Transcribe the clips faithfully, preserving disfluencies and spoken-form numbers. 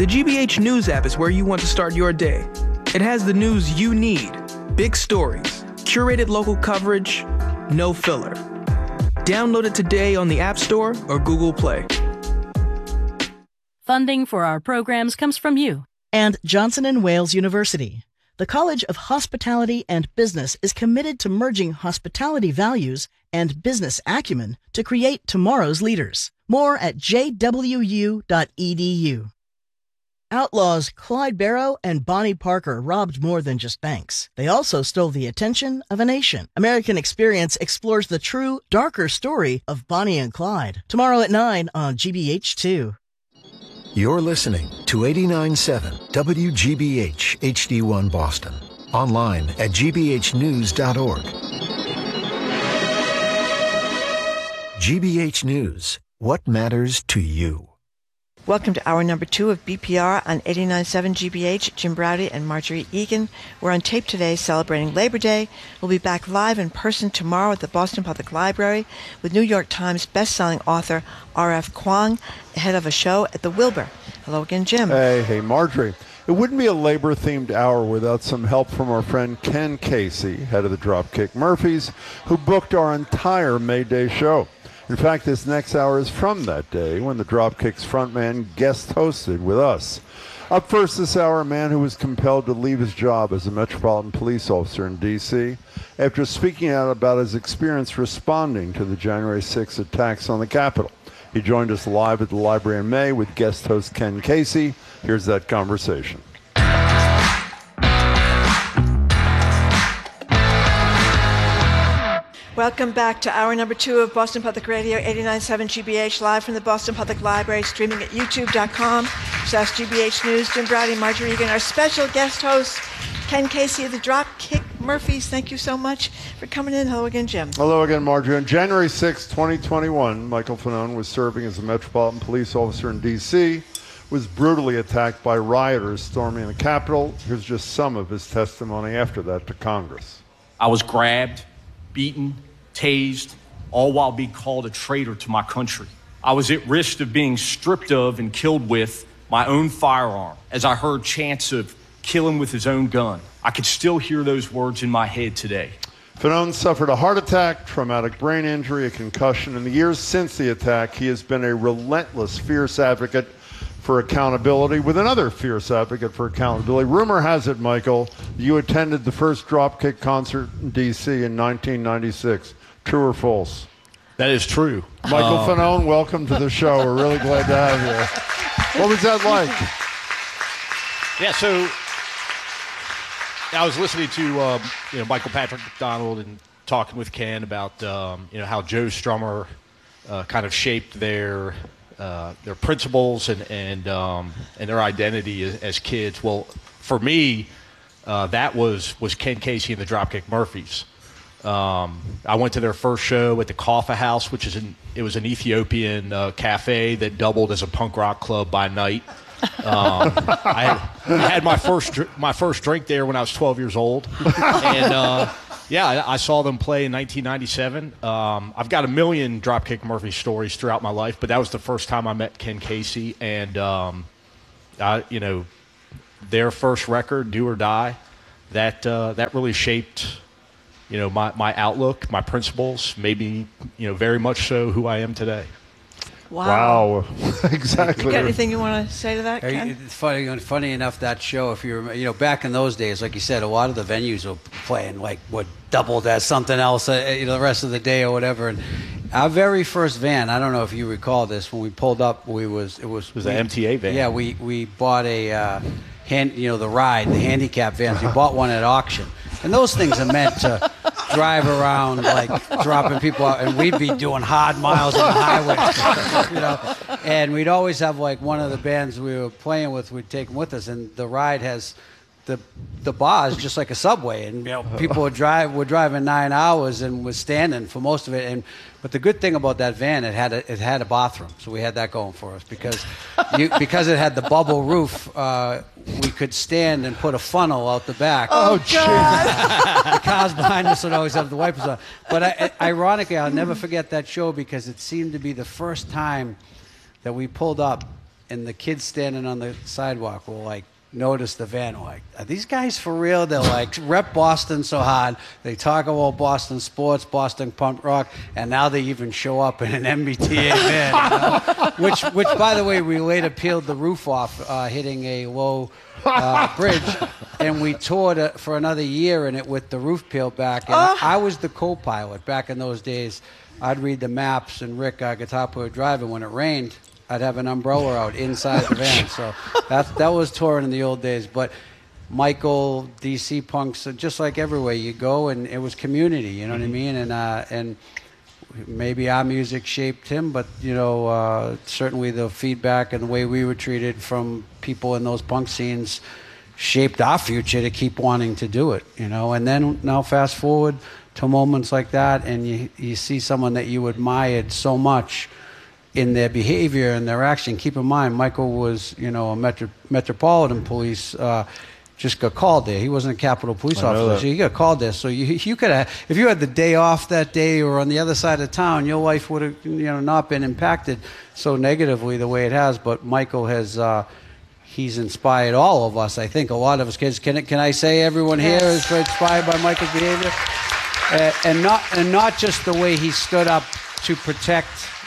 The G B H News app is where you want to start your day. It has the news you need, big stories, curated local coverage, no filler. Download it today on the App Store or Google Play. Funding for our programs comes from you. And Johnson and Wales University. The College of Hospitality and Business is committed to merging hospitality values and business acumen to create tomorrow's leaders. More at j w u dot e d u. Outlaws Clyde Barrow and Bonnie Parker robbed more than just banks. They also stole the attention of a nation. American Experience explores the true, darker story of Bonnie and Clyde. Tomorrow at nine on G B H two. You're listening to eighty-nine point seven W G B H H D one Boston. Online at g b h news dot org. G B H News. What matters to you? Welcome to hour number two of B P R on eighty-nine point seven G B H. Jim Browdy and Marjorie Egan. We're on tape today celebrating Labor Day. We'll be back live in person tomorrow at the Boston Public Library with New York Times bestselling author R F Kuang ahead of a show at the Wilbur. Hello again, Jim. Hey, hey, Marjorie. It wouldn't be a labor-themed hour without some help from our friend Ken Casey, head of the Dropkick Murphys, who booked our entire May Day show. In fact, this next hour is from that day when the Dropkicks frontman guest hosted with us. Up first this hour, a man who was compelled to leave his job as a Metropolitan Police officer in D C after speaking out about his experience responding to the January sixth attacks on the Capitol. He joined us live at the library in May with guest host Ken Casey. Here's that conversation. Welcome back to hour number two of Boston Public Radio, eighty-nine point seven G B H, live from the Boston Public Library, streaming at youtube dot com slash G B H News. Jim Browdy, Marjorie Egan, our special guest host, Ken Casey of the Dropkick Murphys. Thank you so much for coming in. Hello again, Jim. Hello again, Marjorie. On January sixth, twenty twenty-one, Michael Fanone was serving as a Metropolitan Police officer in D C, was brutally attacked by rioters storming the Capitol. Here's just some of his testimony after that to Congress. I was grabbed, beaten, tased, all while being called a traitor to my country. I was at risk of being stripped of and killed with my own firearm as I heard chants of kill him with his own gun. I could still hear those words in my head today. Fanone suffered a heart attack, traumatic brain injury, a concussion. In the years since the attack, he has been a relentless, fierce advocate for accountability with another fierce advocate for accountability. Rumor has it, Michael, you attended the first Dropkick concert in D C in nineteen ninety-six. True or false? That is true. Michael uh, Fanone, welcome to the show. We're really glad to have you. What was that like? Yeah, so I was listening to um, you know Michael Patrick McDonald and talking with Ken about um, you know how Joe Strummer uh, kind of shaped their uh, their principles and and um, and their identity as, as kids. Well, for me, uh, that was was Ken Casey and the Dropkick Murphys. Um, I went to their first show at the Kaffa House, which is an it was an Ethiopian uh, cafe that doubled as a punk rock club by night. Um, I, had, I had my first my first drink there when I was twelve years old, and uh, yeah, I, I saw them play in nineteen ninety-seven. Um, I've got a million Dropkick Murphy stories throughout my life, but that was the first time I met Ken Casey, and um, I, you know, their first record, Do or Die, that uh, that really shaped, you know, my, my outlook, my principles, maybe, you know, very much so who I am today. Wow. Wow. Exactly. You got anything you want to say to that, Ken? It's funny, funny enough, that show, if you remember, you know, back in those days, like you said, a lot of the venues were playing like what doubled as something else, uh, you know, the rest of the day or whatever. And our very first van, I don't know if you recall this, when we pulled up, we was it was It was we, an M T A van. Yeah, we we bought a uh, hand, you know, the ride, the handicap vans. We bought one at auction, and those things are meant to drive around like dropping people out, and we'd be doing hard miles on the highway, you know. And we'd always have like one of the bands we were playing with, we'd take them with us, and the ride has the the bar is just like a subway, and you know people would drive were driving nine hours and was standing for most of it. And but the good thing about that van, it had a, it had a bathroom, so we had that going for us because you, because it had the bubble roof. Uh, we could stand and put a funnel out the back. Oh, God. The cars behind us would always have the wipers on. But I, ironically, I'll never forget that show because it seemed to be the first time that we pulled up and the kids standing on the sidewalk will like notice the van. Like, are these guys for real? They're like rep Boston so hard. They talk about Boston sports, Boston punk rock, and now they even show up in an M B T A van. You know? Which, which, by the way, we later peeled the roof off, uh, hitting a low uh, bridge, and we toured it for another year in it with the roof peeled back. And Oh. I was the co-pilot back in those days. I'd read the maps, and Rick, our guitar player, would drive, and when it rained, I'd have an umbrella out inside the van. So that that was touring in the old days. But Michael, D C punks, just like everywhere you go, and it was community. You know what I mean? And uh, and maybe our music shaped him, but you know, uh, certainly the feedback and the way we were treated from people in those punk scenes shaped our future to keep wanting to do it. You know, and then now fast forward to moments like that, and you you see someone that you admired so much in their behavior and their action. Keep in mind, Michael was, you know, a Metro, Metropolitan Police, uh, just got called there. He wasn't a Capitol Police officer, so he got called there. So you, you could have, if you had the day off that day or on the other side of town, your life would have, you know, not been impacted so negatively the way it has. But Michael has, uh, he's inspired all of us. I think a lot of us kids. Can it, can I say everyone here is inspired by Michael's behavior, uh, and not and not just the way he stood up to protect.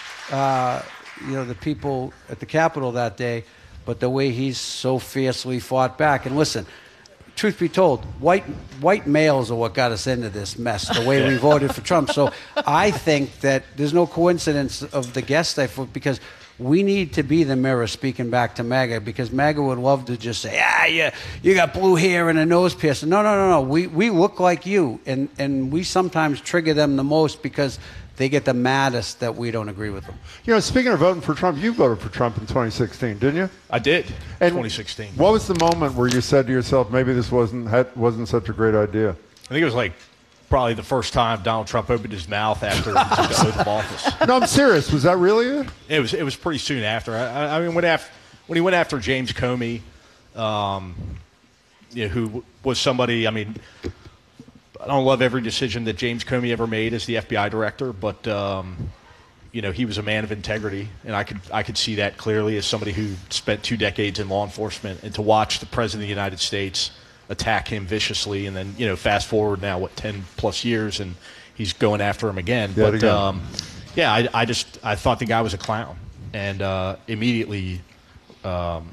Uh, you know, the people at the Capitol that day, but the way he's so fiercely fought back. And listen, truth be told, white white males are what got us into this mess, the way we voted for Trump. So I think that there's no coincidence of the guest I put, because we need to be the mirror speaking back to MAGA, because MAGA would love to just say, ah, yeah, you got blue hair and a nose piercing. No, no, no, no. We, we look like you, and, and we sometimes trigger them the most because they get the maddest that we don't agree with them. You know, speaking of voting for Trump, you voted for Trump in twenty sixteen, didn't you? I did. And twenty sixteen. What was the moment where you said to yourself, maybe this wasn't had, wasn't such a great idea? I think it was like probably the first time Donald Trump opened his mouth after he took the oath of office. No, I'm serious. Was that really it? It was. It was pretty soon after. I, I mean, when after when he went after James Comey, um, you know, who was somebody. I mean, I don't love every decision that James Comey ever made as the F B I director, but um, you know, he was a man of integrity, and I could I could see that clearly as somebody who spent two decades in law enforcement, and to watch the President of the United States attack him viciously, and then, you know, fast forward now what ten plus years, and he's going after him again. Yet but again. Um, yeah, I, I just I thought the guy was a clown, and uh, immediately um,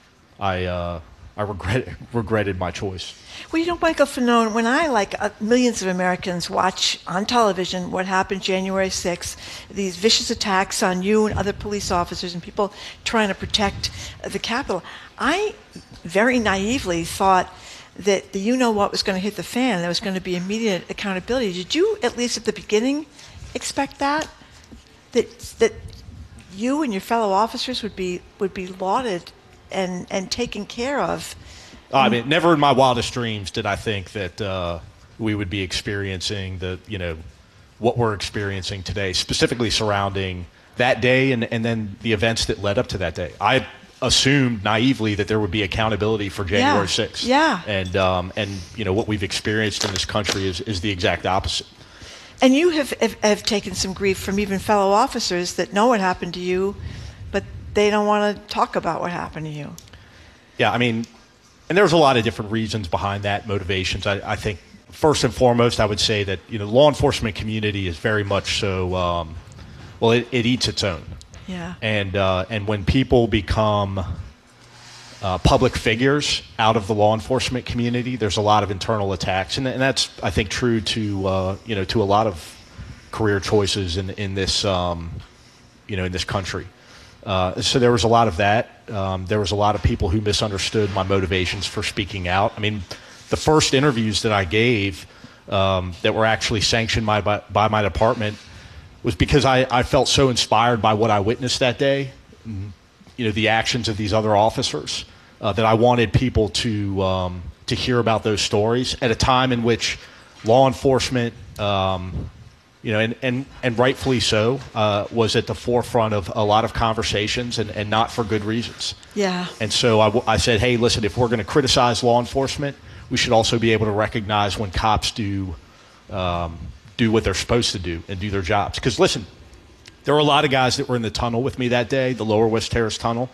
I uh, I regret regretted my choice. Well, you know, Michael Fanone, when I, like uh, millions of Americans, watch on television what happened January sixth, these vicious attacks on you and other police officers and people trying to protect uh, the Capitol, I very naively thought that the you-know-what was going to hit the fan, there was going to be immediate accountability. Did you, at least at the beginning, expect that? That that you and your fellow officers would be would be lauded and, and taken care of? I mean, never in my wildest dreams did I think that uh, we would be experiencing the, you know, what we're experiencing today, specifically surrounding that day and, and then the events that led up to that day. I assumed naively that there would be accountability for January sixth. Yeah. And, um, and you know, what we've experienced in this country is, is the exact opposite. And you have, have have taken some grief from even fellow officers that know what happened to you, but they don't want to talk about what happened to you. Yeah, I mean, and there's a lot of different reasons behind that, motivations. I, I think first and foremost, I would say that, you know, the law enforcement community is very much so, um, well, it, it eats its own. Yeah. And uh, and when people become uh, public figures out of the law enforcement community, there's a lot of internal attacks, and, and that's, I think, true to uh, you know, to a lot of career choices in in this um, you know in this country. Uh, so there was a lot of that. Um, there was a lot of people who misunderstood my motivations for speaking out. I mean, the first interviews that I gave um, that were actually sanctioned by, by, by my department was because I, I felt so inspired by what I witnessed that day, you know, the actions of these other officers, uh, that I wanted people to um, to hear about those stories at a time in which law enforcement, um, you know, and, and, and rightfully so, uh, was at the forefront of a lot of conversations, and, and not for good reasons. Yeah. And so I, w- I said, hey, listen, if we're going to criticize law enforcement, we should also be able to recognize when cops do um, do what they're supposed to do and do their jobs. Because, listen, there were a lot of guys that were in the tunnel with me that day, the Lower West Terrace Tunnel,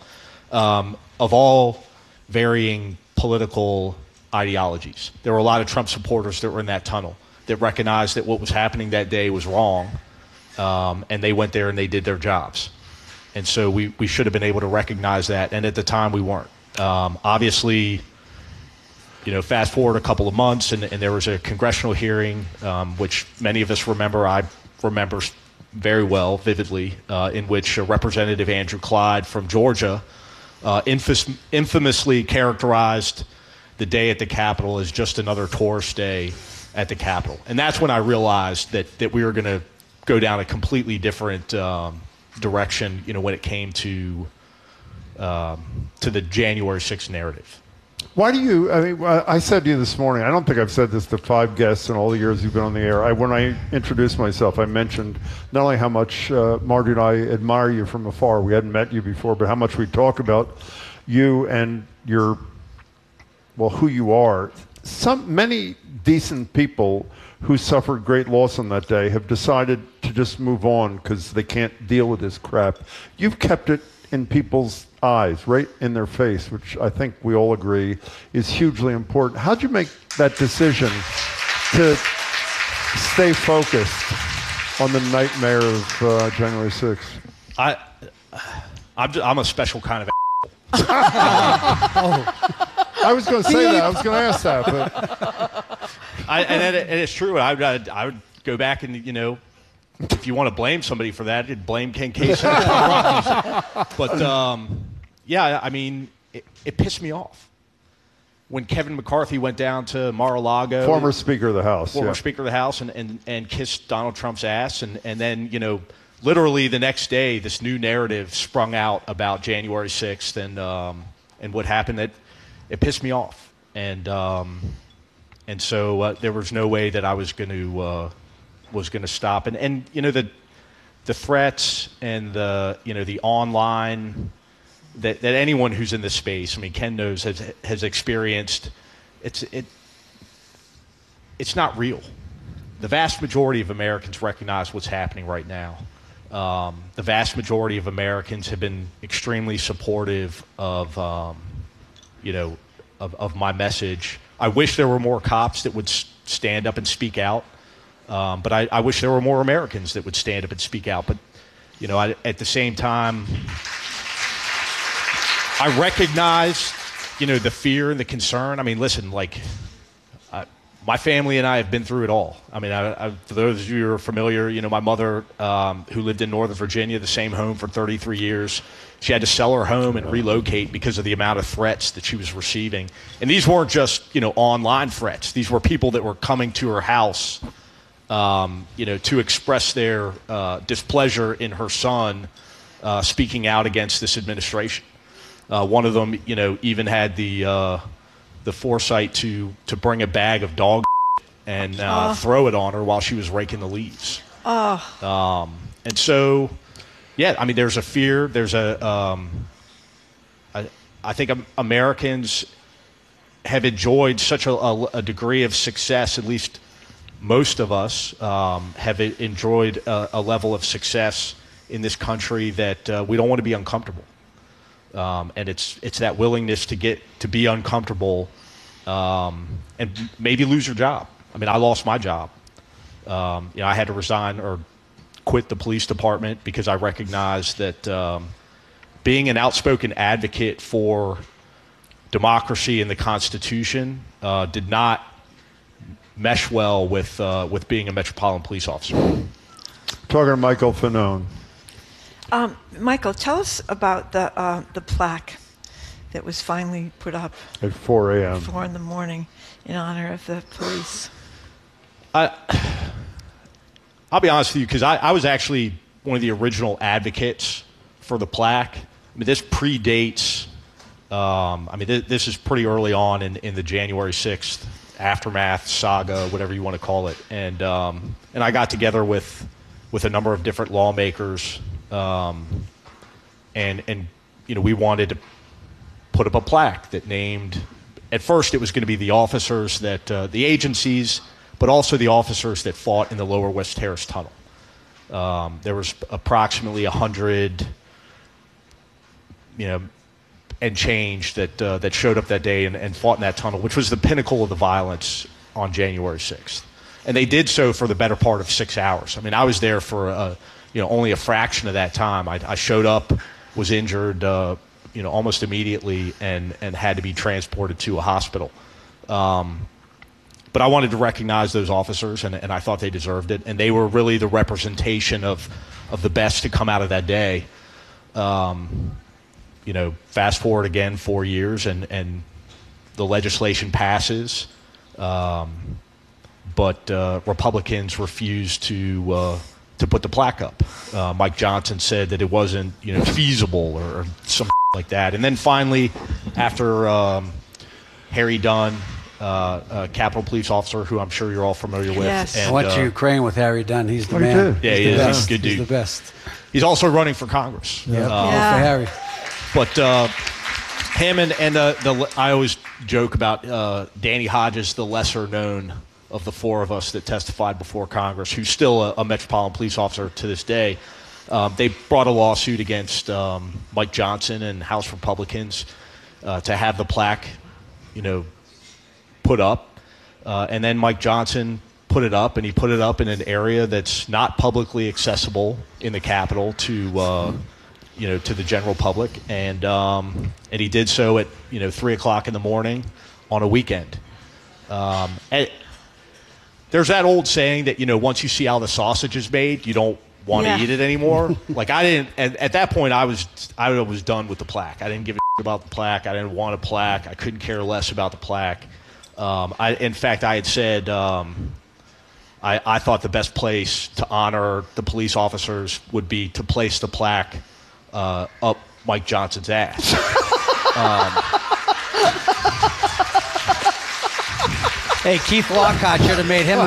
um, of all varying political ideologies. There were a lot of Trump supporters that were in that tunnel that recognized that what was happening that day was wrong, um, and they went there and they did their jobs. And so we, we should have been able to recognize that, and at the time we weren't. Um, obviously, you know, fast forward a couple of months, and, and there was a congressional hearing, um, which many of us remember. I remember very well, vividly, uh, in which uh, Representative Andrew Clyde from Georgia uh, infus- infamously characterized the day at the Capitol as just another tourist day at the Capitol. And that's when I realized that, that we were going to go down a completely different um, direction, you know, when it came to um, to the January sixth narrative. Why do you, I mean, I said to you this morning, I don't think I've said this to five guests in all the years you've been on the air. I, when I introduced myself, I mentioned not only how much uh, Marty and I admire you from afar, we hadn't met you before, but how much we talk about you and your, well, who you are. Some, many decent people who suffered great loss on that day have decided to just move on because they can't deal with this crap. You've kept it in people's eyes, right in their face, which I think we all agree is hugely important. How'd you make that decision to stay focused on the nightmare of uh, January sixth? I, I'm, just, I'm a special kind of oh. I was going to say that. I was going to ask that, but I, and, it, and it's true. I, I, I would go back and, you know, if you want to blame somebody for that, you'd blame Ken Casey. But um, yeah, I mean, it, it pissed me off when Kevin McCarthy went down to Mar-a-Lago, former Speaker of the House, former yeah. Speaker of the House, and, and, and kissed Donald Trump's ass, and, and then, you know, literally the next day, this new narrative sprung out about January sixth and um, and what happened. That it pissed me off, and um, and so uh, there was no way that I was going to uh, was going to stop. And and you know, the the threats and the you know the online that that anyone who's in this space, I mean, Ken knows, has has experienced. It's it. It's not real. The vast majority of Americans recognize what's happening right now. Um, the vast majority of Americans have been extremely supportive of, um, you know, of, of my message. I wish there were more cops that would s- stand up and speak out, um, but I, I wish there were more Americans that would stand up and speak out. But, you know, I, at the same time, I recognize, you know, the fear and the concern. I mean, listen, like, I, my family and I have been through it all. I mean, I, I, for those of you who are familiar, you know, my mother, um, who lived in Northern Virginia, the same home for thirty-three years, she had to sell her home and relocate because of the amount of threats that she was receiving. And these weren't just, you know, online threats. These were people that were coming to her house, um, you know, to express their uh, displeasure in her son uh, speaking out against this administration. Uh, one of them, you know, even had the uh, the foresight to to bring a bag of dog and uh, oh. throw it on her while she was raking the leaves. Oh. Um, and so, yeah, I mean, there's a fear. There's a, um, I, I think Americans have enjoyed such a, a, a degree of success, at least most of us um, have enjoyed a, a level of success in this country that uh, we don't want to be uncomfortable. Um, and it's it's that willingness to get to be uncomfortable um, and maybe lose your job. I mean, I lost my job. Um, you know, I had to resign or quit the police department because I recognized that um, being an outspoken advocate for democracy and the Constitution uh, did not mesh well with uh, with being a Metropolitan Police officer. Talking to Michael Fanone. Um, Michael, tell us about the uh, the plaque that was finally put up at four a.m. four in the morning in honor of the police. I, I'll be honest with you, because I, I was actually one of the original advocates for the plaque. I mean, this predates. Um, I mean, th- this is pretty early on in, in the January sixth aftermath saga, whatever you want to call it, and um, and I got together with with a number of different lawmakers. Um, and, and, you know, we wanted to put up a plaque that named, at first it was going to be the officers that, uh, the agencies, but also the officers that fought in the Lower West Terrace Tunnel. Um, there was approximately a hundred, you know, and change that uh, that showed up that day and, and fought in that tunnel, which was the pinnacle of the violence on January sixth. And they did so for the better part of six hours. I mean, I was there for uh, you know only a fraction of that time. I, I showed up, was injured, uh, you know, almost immediately, and and had to be transported to a hospital. Um, but I wanted to recognize those officers, and, and I thought they deserved it. And they were really the representation of of the best to come out of that day. Um, you know, fast forward again four years, and and the legislation passes. Um, but uh, Republicans refused to uh, to put the plaque up. Uh, Mike Johnson said that it wasn't, you know, feasible or, or some like that. And then finally, after um, Harry Dunn, uh, a Capitol Police officer who I'm sure you're all familiar with. Yes. And, I went uh, to Ukraine with Harry Dunn. He's the What he man. did. Yeah, he's he the is. best. He's a good dude. He's the best. He's also running for Congress. Yeah, Uh, Yeah. for Harry. But uh, him and, and uh, the I always joke about uh, Danny Hodges, the lesser known of the four of us that testified before Congress, who's still a, a Metropolitan Police officer to this day. Um, they brought a lawsuit against um, Mike Johnson and House Republicans uh, to have the plaque, you know, put up. Uh, and then Mike Johnson put it up, and he put it up in an area that's not publicly accessible in the Capitol to, uh, you know, to the general public. And um, and he did so at, you know, three o'clock in the morning on a weekend. Um, and there's that old saying that, you know, once you see how the sausage is made, you don't want to Yeah. eat it anymore. Like I didn't, at, at that point I was, I was done with the plaque. I didn't give a shit about the plaque. I didn't want a plaque. I couldn't care less about the plaque. Um, I, in fact, I had said, um, I, I thought the best place to honor the police officers would be to place the plaque uh, up Mike Johnson's ass. um, Hey, Keith Lockhart should have made him a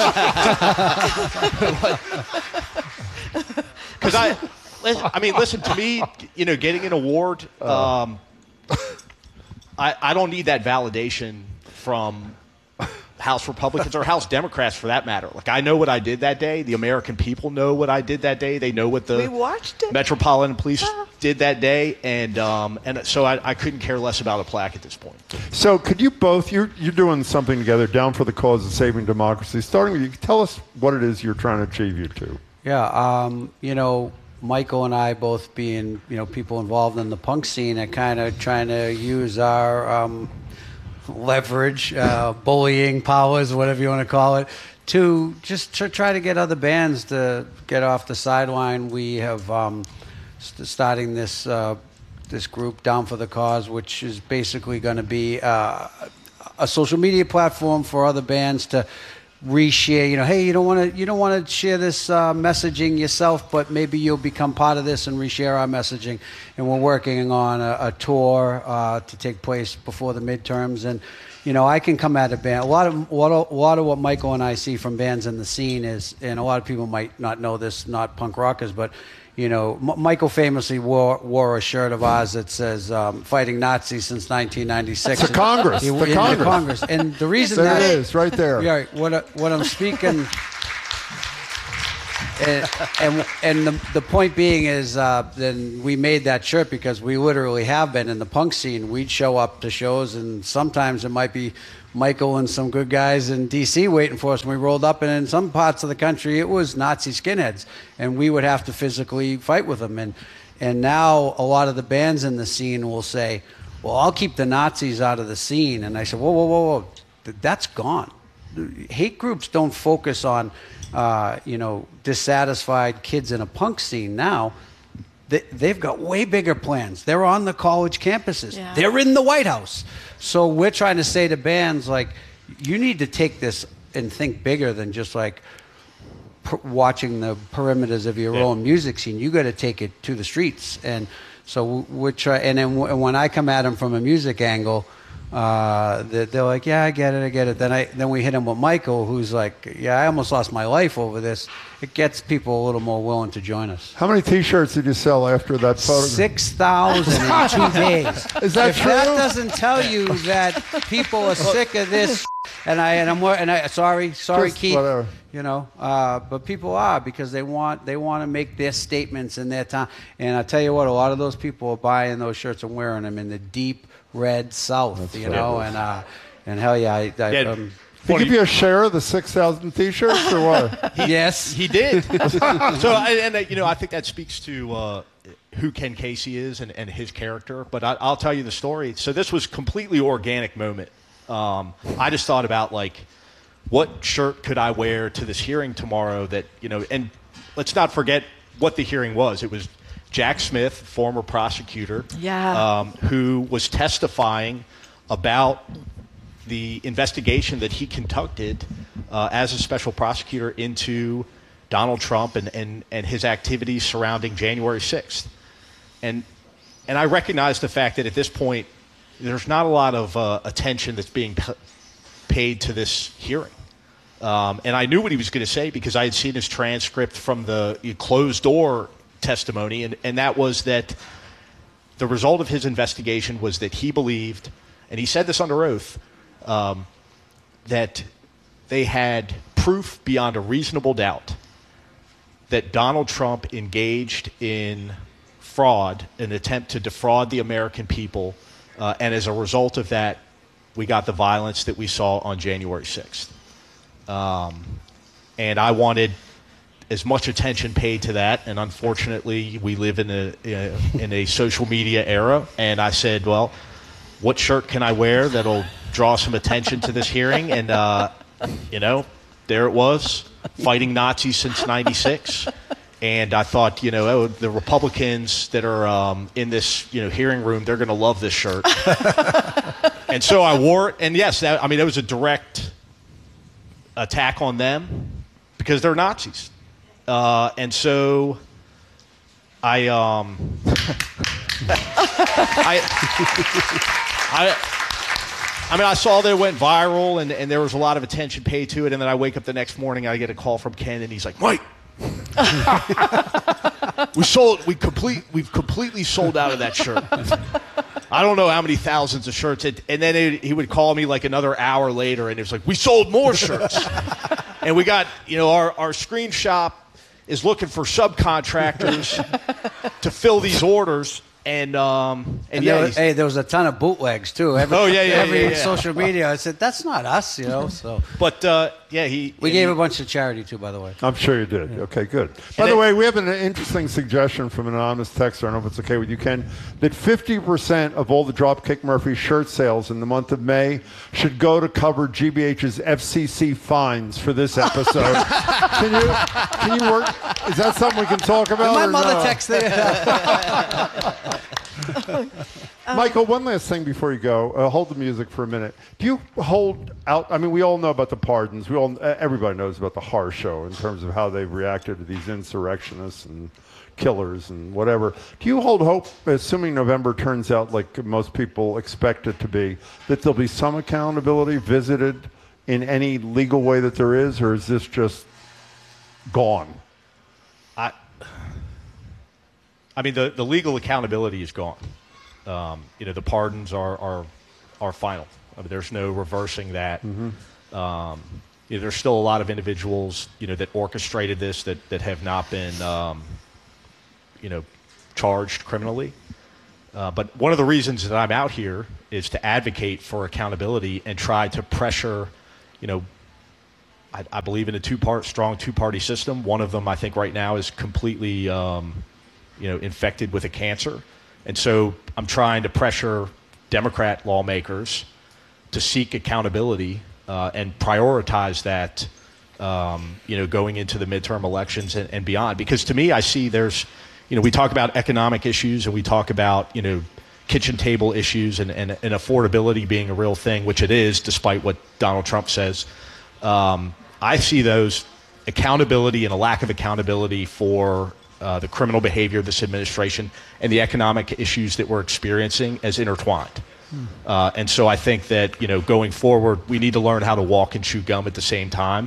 message. Because I, listen, I mean, listen to me. You know, getting an award, um, I I don't need that validation from House Republicans or House Democrats for that matter. Like I know what I did that day. The American people know what I did that day. They know what the We watched it. Metropolitan Police did that day, and um, and so I, I couldn't care less about a plaque at this point. So could you both, you're, you're doing something together, Down for the Cause of Saving Democracy. Starting with you, tell us what it is you're trying to achieve, you two. Yeah, um, you know, Michael and I both being, you know, people involved in the punk scene and kind of trying to use our um, leverage, uh, bullying powers, whatever you want to call it, to just to try to get other bands to get off the sideline. We have um, st- starting this uh, this group, Down for the Cause, which is basically going to be uh, a social media platform for other bands to reshare. You know, hey, you don't want to you don't want to share this uh, messaging yourself, but maybe you'll become part of this and reshare our messaging. And we're working on a, a tour uh, to take place before the midterms. And you know, I can come at a band. A lot of what a lot of what Michael and I see from bands in the scene is, and a lot of people might not know this, not punk rockers, but you know, M- Michael famously wore wore a shirt of ours that says um, "Fighting Nazis since nineteen ninety-six." The Congress. He- The in Congress. Congress. And the reason There that it is, right there. Yeah, what I- what I'm speaking, and and, and the the point being is, uh, then we made that shirt because we literally have been in the punk scene. We'd show up to shows, and sometimes it might be Michael and some good guys in D C waiting for us when we rolled up, and in some parts of the country it was Nazi skinheads, and we would have to physically fight with them. And and now a lot of the bands in the scene will say, well, I'll keep the Nazis out of the scene. And I said, whoa, whoa, whoa, whoa, Th- that's gone. Hate groups don't focus on, uh, you know, dissatisfied kids in a punk scene now. They, they've got way bigger plans. They're on the college campuses. Yeah. They're in the White House. So we're trying to say to bands, like, you need to take this and think bigger than just like per- watching the perimeters of your Yeah. own music scene. You got to take it to the streets. And so we're trying. And then w- when I come at them from a music angle, uh, they're, they're like, "Yeah, I get it, I get it." Then I then we hit him with Michael, who's like, "Yeah, I almost lost my life over this." it gets people a little more willing to join us. How many T-shirts did you sell after that photo? Six thousand in two days. Is that if true? That doesn't tell you that people are sick of this. And I and I'm and I sorry sorry Just Keith. Whatever. You know, uh, but people are because they want they want to make their statements in their time. And I tell you what, a lot of those people are buying those shirts and wearing them in the deep red South. That's you know, and uh, and hell yeah, I, I, yeah. um, Did he give you a share of the six thousand T-shirts or what? He, yes, he did. So, and, and you know, I think that speaks to uh, who Ken Casey is and, and his character. But I, I'll tell you the story. So this was completely organic moment. Um, I just thought about like, what shirt could I wear to this hearing tomorrow? That you know, and let's not forget what the hearing was. It was Jack Smith, former prosecutor, yeah. um, who was testifying about the investigation that he conducted uh, as a special prosecutor into Donald Trump and, and, and his activities surrounding January sixth. And and I recognize the fact that at this point, there's not a lot of uh, attention that's being p- paid to this hearing. Um, and I knew what he was going to say because I had seen his transcript from the closed-door testimony, and, and that was that the result of his investigation was that he believed, and he said this under oath, um, that they had proof beyond a reasonable doubt that Donald Trump engaged in fraud, an attempt to defraud the American people, uh, and as a result of that, we got the violence that we saw on January sixth. Um, and I wanted as much attention paid to that, and unfortunately, we live in a in a social media era. And I said, "Well, what shirt can I wear that'll draw some attention to this hearing?" And uh, you know, there it was, fighting Nazis since ninety-six. And I thought, you know, oh, the Republicans that are um, in this, you know, hearing room, they're going to love this shirt. And so I wore it, and yes, that, I mean, it was a direct attack on them because they're Nazis. Uh, and so I, um, I, I, I mean, I saw that it went viral, and, and there was a lot of attention paid to it. And then I wake up the next morning, I get a call from Ken, and he's like, "Mike, we sold, we complete, we've completely sold out of that shirt." I don't know how many thousands of shirts. It, and then it, he would call me like another hour later, and it was like, "We sold more shirts." And we got, you know, our, our screen shop is looking for subcontractors to fill these orders. And, um, and, and yeah. there was, hey, there was a ton of bootlegs, too. Every, oh, yeah, yeah, Every yeah, yeah. social media, I said, that's not us, you know. So, But, uh, yeah, he... We gave he, a bunch to charity, too, by the way. I'm sure you did. Yeah. Okay, good. By And the it, way, we have an interesting suggestion from an anonymous texter. I don't know if it's okay with you, Ken, that fifty percent of all the Dropkick Murphy shirt sales in the month of May should go to cover G B H's F C C fines for this episode. Can you can you work? Is that something we can talk about? My or mother no? texted Um, Michael, one last thing before you go. Uh, hold the music for a minute. Do you hold out? I mean, we all know about the pardons. We all, everybody knows about the horror show in terms of how they've reacted to these insurrectionists and killers and whatever. Do you hold hope, assuming November turns out like most people expect it to be, that there'll be some accountability visited in any legal way that there is, or is this just gone? I, I mean, the, the legal accountability is gone. Um, you know, the pardons are are, are final. I mean, there's no reversing that. Mm-hmm. Um, you know, there's still a lot of individuals, you know, that orchestrated this that, that have not been, um, you know, charged criminally. Uh, but one of the reasons that I'm out here is to advocate for accountability and try to pressure, you know, I, I believe in a two-part, strong two-party system. One of them, I think, right now is completely, um, you know, infected with a cancer. And so I'm trying to pressure Democrat lawmakers to seek accountability uh, and prioritize that, um, you know, going into the midterm elections and, and beyond. Because to me, I see there's, you know, we talk about economic issues and we talk about, you know, kitchen table issues and, and, and affordability being a real thing, which it is, despite what Donald Trump says. Um, I see those accountability and a lack of accountability for uh, the criminal behavior of this administration and the economic issues that we're experiencing as intertwined. Hmm. Uh, and so I think that, you know, going forward, we need to learn how to walk and chew gum at the same time.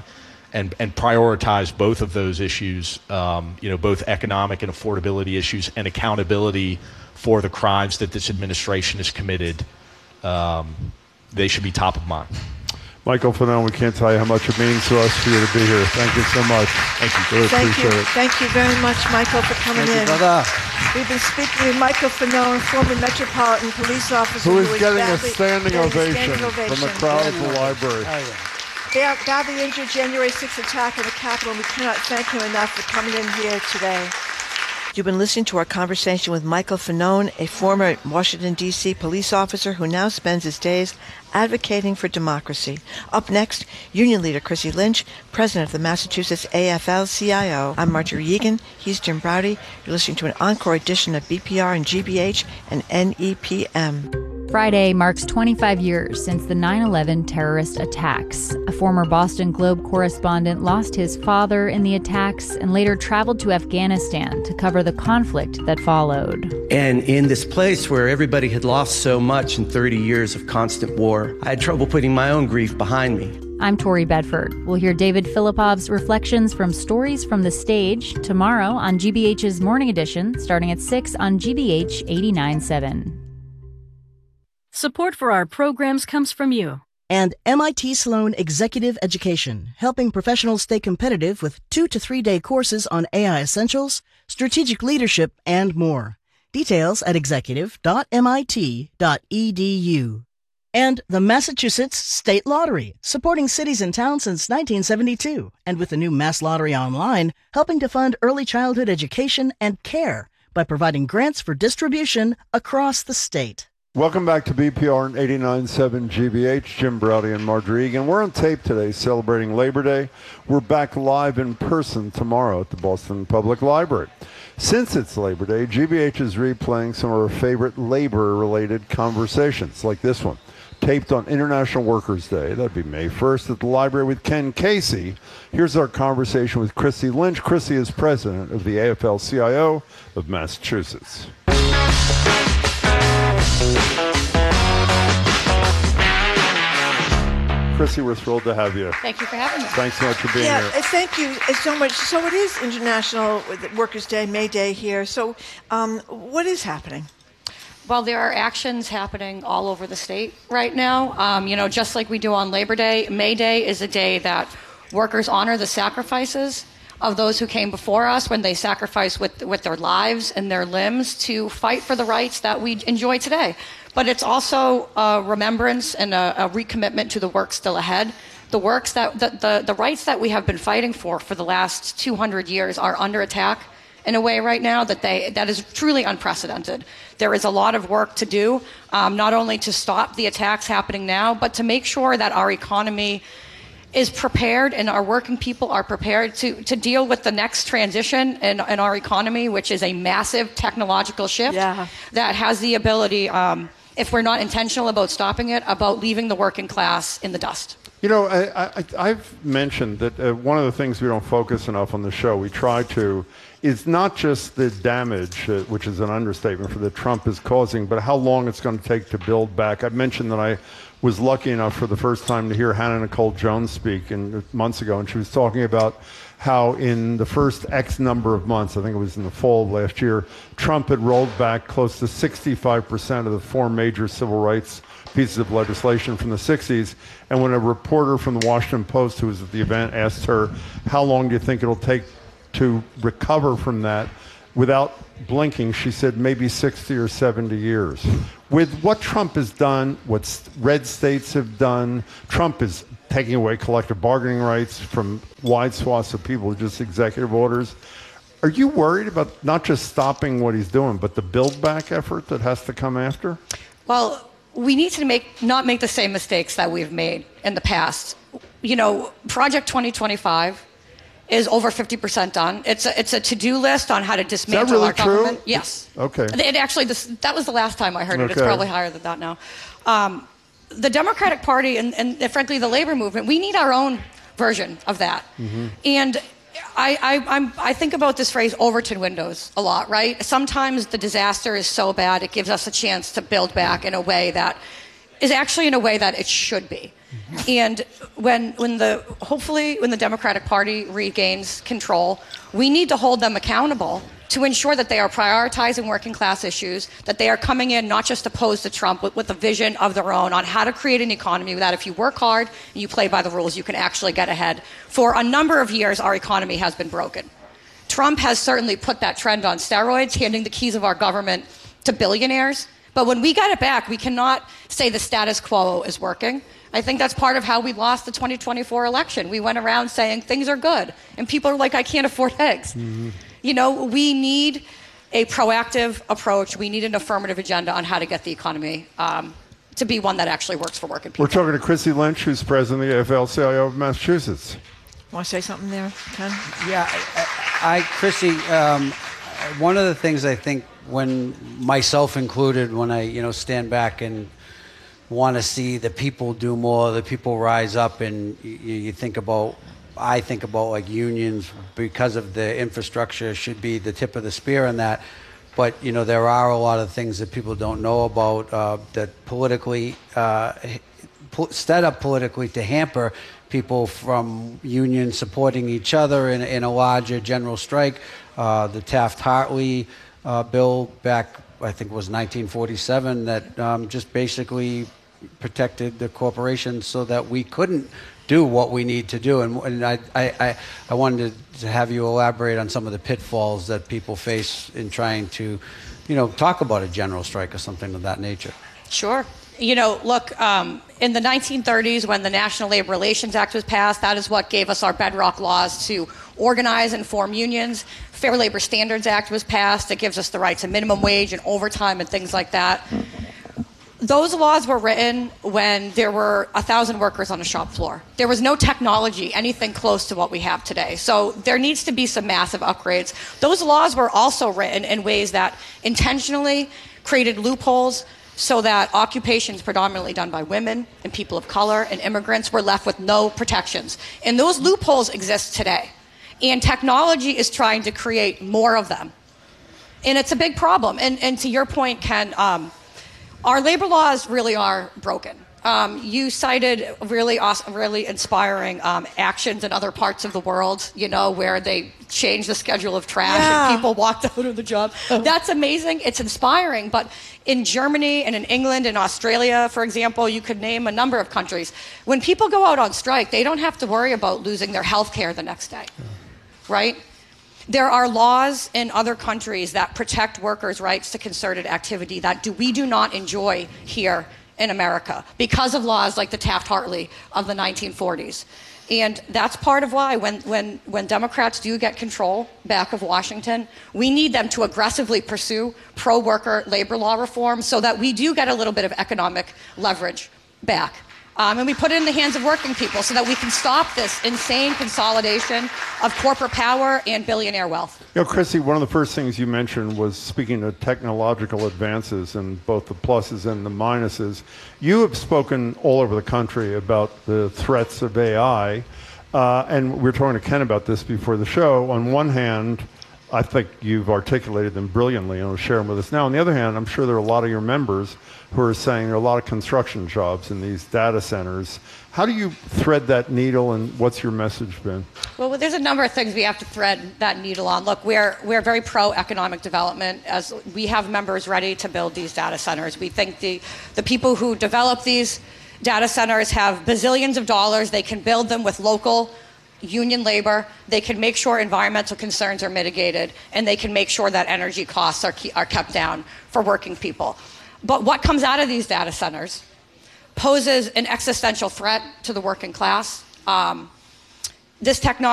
and and prioritize both of those issues, um, you know, both economic and affordability issues and accountability for the crimes that this administration has committed. Um, they should be top of mind. Michael Fanone, we can't tell you how much it means to us for you to be here. Thank you so much. Thank you. Really Thank appreciate you. it. Thank you very much, Michael, for coming Thank you, in. brother. We've been speaking with Michael Fanone, former Metropolitan Police officer Who is who is getting a badly, standing getting a ovation standing ovation. from the crowd at the library. Oh, yeah. Ba- badly injured January sixth attack on the Capitol, and we cannot thank him enough for coming in here today. You've been listening to our conversation with Michael Fanone, a former Washington, D C police officer who now spends his days advocating for democracy. Up next, Union Leader Chrissy Lynch, President of the Massachusetts A F L C I O. I'm Marjorie Egan. He's Jim Braude. You're listening to an encore edition of B P R and G B H and N E P M. Friday marks twenty-five years since the nine eleven terrorist attacks. A former Boston Globe correspondent lost his father in the attacks and later traveled to Afghanistan to cover the conflict that followed. And in this place where everybody had lost so much in thirty years of constant war, I had trouble putting my own grief behind me. I'm Tori Bedford. We'll hear David Filipov's reflections from Stories from the Stage tomorrow on G B H's Morning Edition, starting at six on G B H eighty-nine point seven. Support for our programs comes from you. And M I T Sloan Executive Education, helping professionals stay competitive with two to three day courses on A I essentials, strategic leadership, and more. Details at executive dot M I T dot E D U. And the Massachusetts State Lottery, supporting cities and towns since nineteen seventy-two, and with the new Mass Lottery Online, helping to fund early childhood education and care by providing grants for distribution across the state. Welcome back to B P R and eighty-nine point seven G B H. Jim Braude and Marjorie Egan. We're on tape today celebrating Labor Day. We're back live in person tomorrow at the Boston Public Library. Since it's Labor Day, G B H is replaying some of our favorite labor-related conversations, like this one, taped on International Workers' Day. That'd be May first at the library with Ken Casey. Here's our conversation with Chrissy Lynch. Chrissy is president of the A F L C I O of Massachusetts. Chrissy, we're thrilled to have you. Thank you for having me. Thanks so much for being yeah, here. Yeah, thank you so much. So it is International Workers' Day, May Day here. So um, what is happening? Well, there are actions happening all over the state right now. Um, you know, just like we do on Labor Day, May Day is a day that workers honor the sacrifices of those who came before us when they sacrificed with, with their lives and their limbs to fight for the rights that we enjoy today. But it's also a remembrance and a, a recommitment to the work still ahead. The works that the, the, the rights that we have been fighting for for the last two hundred years are under attack in a way right now that they that is truly unprecedented. There is a lot of work to do, um, not only to stop the attacks happening now, but to make sure that our economy is prepared and our working people are prepared to, to deal with the next transition in, in our economy, which is a massive technological shift yeah. that has the ability, um, if we're not intentional about stopping it, about leaving the working class in the dust. You know, I, I, I've mentioned that uh, one of the things we don't focus enough on the show, we try to, is not just the damage, uh, which is an understatement for that Trump is causing, but how long it's going to take to build back. I mentioned that I was lucky enough for the first time to hear Hannah Nicole Jones speak in, months ago, and she was talking about how in the first X number of months, I think it was in the fall of last year, Trump had rolled back close to sixty-five percent of the four major civil rights pieces of legislation from the sixties. And when a reporter from the Washington Post who was at the event asked her, how long do you think it'll take to recover from that, without blinking, she said maybe sixty or seventy years. With what Trump has done, what red states have done, Trump is taking away collective bargaining rights from wide swaths of people with just executive orders. Are you worried about not just stopping what he's doing, but the build back effort that has to come after? Well, we need to make not make the same mistakes that we've made in the past. You know, Project twenty twenty-five is over fifty percent done. It's a, it's a to-do list on how to dismantle Is that really our government. true? Yes. Okay. It actually, this, that was the last time I heard it. Okay. It's probably higher than that now. Um, the Democratic Party and, and frankly the labor movement, we need our own version of that. Mm-hmm. And I, I, I'm, I think about this phrase Overton windows a lot, right? Sometimes the disaster is so bad it gives us a chance to build back in a way that is actually in a way that it should be. And when when the hopefully when the Democratic Party regains control, we need to hold them accountable to ensure that they are prioritizing working class issues, that they are coming in not just opposed to Trump, but with a vision of their own on how to create an economy that if you work hard and you play by the rules, you can actually get ahead. For a number of years, our economy has been broken. Trump has certainly put that trend on steroids, handing the keys of our government to billionaires. But when we got it back, we cannot say the status quo is working. I think that's part of how we lost the twenty twenty-four election. We went around saying things are good, and people are like, I can't afford eggs. Mm-hmm. You know, we need a proactive approach. We need an affirmative agenda on how to get the economy um, to be one that actually works for working people. We're talking to Chrissy Lynch, who's president of the A F L C I O of Massachusetts. Want to say something there, Ken? Yeah, I, I Chrissy, um, one of the things I think when myself included, when I, you know, stand back and want to see the people do more, the people rise up, and you, you think about, I think about like unions because of the infrastructure should be the tip of the spear in that. But, you know, there are a lot of things that people don't know about uh, that politically, uh, set up politically to hamper people from unions supporting each other in, in a larger general strike. Uh, the Taft-Hartley uh, bill back, I think it was nineteen forty-seven, that um, just basically protected the corporations so that we couldn't do what we need to do. And, and I, I, I wanted to have you elaborate on some of the pitfalls that people face in trying to, you know, talk about a general strike or something of that nature. Sure. You know, look, um, in the nineteen thirties, when the National Labor Relations Act was passed, that is what gave us our bedrock laws to organize and form unions. Fair Labor Standards Act was passed. It gives us the right to minimum wage and overtime and things like that. Those laws were written when there were a thousand workers on the shop floor. There was no technology, anything close to what we have today. So there needs to be some massive upgrades. Those laws were also written in ways that intentionally created loopholes so that occupations predominantly done by women and people of color and immigrants were left with no protections. And those loopholes exist today. And technology is trying to create more of them. And it's a big problem. And, and to your point, Ken, um, our labor laws really are broken. Um, you cited really awesome, really inspiring um, actions in other parts of the world, you know, where they changed the schedule of trash yeah. and people walked out of the job. That's amazing. It's inspiring. But in Germany and in England and Australia, for example, you could name a number of countries. When people go out on strike, they don't have to worry about losing their health care the next day, yeah. right? There are laws in other countries that protect workers' rights to concerted activity that do, we do not enjoy here in America because of laws like the Taft-Hartley of the nineteen forties. And that's part of why when, when, when Democrats do get control back of Washington, we need them to aggressively pursue pro-worker labor law reform so that we do get a little bit of economic leverage back. Um, and we put it in the hands of working people so that we can stop this insane consolidation of corporate power and billionaire wealth. You know, Chrissy, one of the first things you mentioned was speaking of technological advances and both the pluses and the minuses. You have spoken all over the country about the threats of A I, uh, and we were talking to Ken about this before the show. On one hand, I think you've articulated them brilliantly and will share them with us now. On the other hand, I'm sure there are a lot of your members who are saying there are a lot of construction jobs in these data centers. How do you thread that needle, and what's your message been? Well, there's a number of things we have to thread that needle on. Look, we're we're very pro-economic development, as we have members ready to build these data centers. We think the, the people who develop these data centers have bazillions of dollars. They can build them with local union labor. They can make sure environmental concerns are mitigated, and they can make sure that energy costs are, are kept down for working people. But what comes out of these data centers poses an existential threat to the working class. Um, this technology